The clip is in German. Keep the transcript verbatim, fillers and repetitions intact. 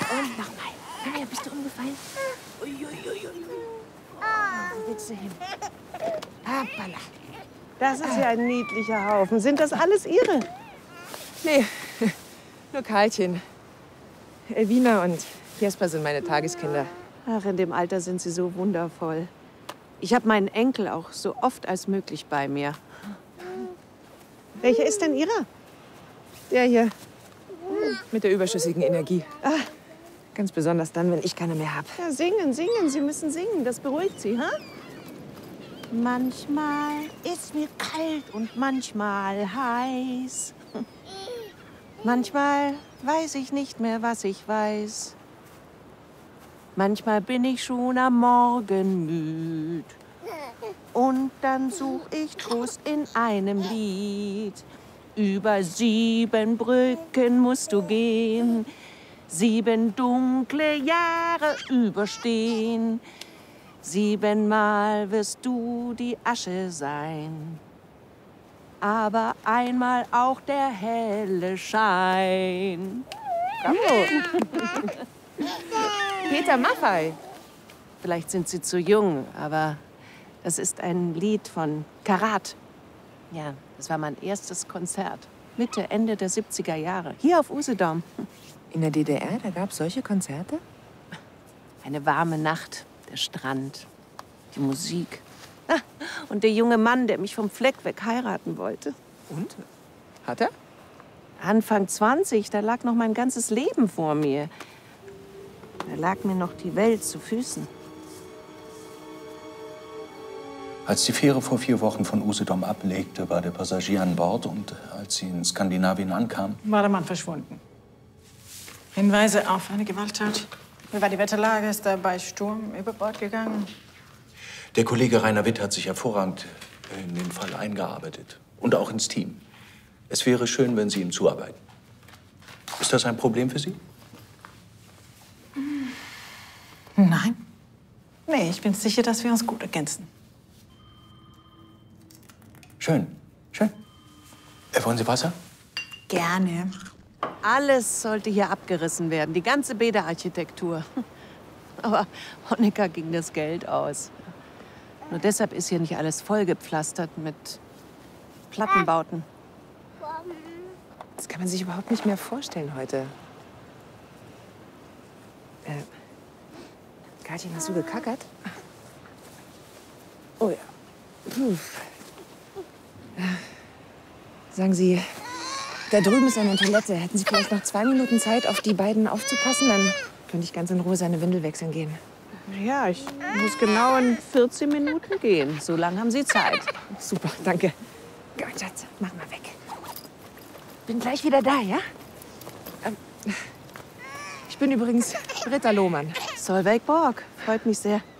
Und nochmal. Komm her, bist du umgefallen? Uiuiui. Wo willst du hin? Hoppala. Das ist ja ein niedlicher Haufen. Sind das alles Ihre? Nee, nur Karlchen. Elvina und Jesper sind meine Tageskinder. Ach, in dem Alter sind sie so wundervoll. Ich habe meinen Enkel auch so oft als möglich bei mir. Welcher ist denn Ihrer? Der hier. Mit der überschüssigen Energie. Ah, ganz besonders dann, wenn ich keine mehr habe. Ja, singen, singen. Sie müssen singen. Das beruhigt Sie, ha? Manchmal ist mir kalt und manchmal heiß. Manchmal weiß ich nicht mehr, was ich weiß. Manchmal bin ich schon am Morgen müd. Und dann such ich Trost in einem Lied. Über sieben Brücken musst du gehen, sieben dunkle Jahre überstehen. Siebenmal wirst du die Asche sein, aber einmal auch der helle Schein. Bravo. Peter Maffay. Vielleicht sind Sie zu jung, aber das ist ein Lied von Karat. Ja, das war mein erstes Konzert. Mitte, Ende der siebziger Jahre. Hier auf Usedom. In der D D R, da gab es solche Konzerte? Eine warme Nacht, der Strand, die Musik. Ah, und der junge Mann, der mich vom Fleck weg heiraten wollte. Und? Hat er? Anfang zwanzig, da lag noch mein ganzes Leben vor mir. Da lag mir noch die Welt zu Füßen. Als die Fähre vor vier Wochen von Usedom ablegte, war der Passagier an Bord. Und als sie in Skandinavien ankam, war der Mann verschwunden. Hinweise auf eine Gewalttat. Wie war die Wetterlage? Ist er bei Sturm über Bord gegangen? der Kollege Rainer Witt hat sich hervorragend in den Fall eingearbeitet. Und auch ins Team. Es wäre schön, wenn Sie ihm zuarbeiten. Ist das ein Problem für Sie? Nein. Nee, ich bin sicher, dass wir uns gut ergänzen. Schön, schön. Äh, wollen Sie Wasser? Gerne. Alles sollte hier abgerissen werden, die ganze Bäderarchitektur. Aber Honecker ging das Geld aus. Nur deshalb ist hier nicht alles vollgepflastert mit Plattenbauten. Das kann man sich überhaupt nicht mehr vorstellen heute. Äh, Katja, hast du gekackert? Oh ja. Puh. Sagen Sie, da drüben ist eine Toilette. Hätten Sie vielleicht noch zwei Minuten Zeit, auf die beiden aufzupassen? Dann könnte ich ganz in Ruhe seine Windel wechseln gehen. Ja, ich muss genau in vierzehn Minuten gehen. So lange haben Sie Zeit. Super, danke. Komm, Schatz, mach mal weg. Bin gleich wieder da, ja? Ähm, ich bin übrigens Britta Lohmann. Solveig Borg. Freut mich sehr.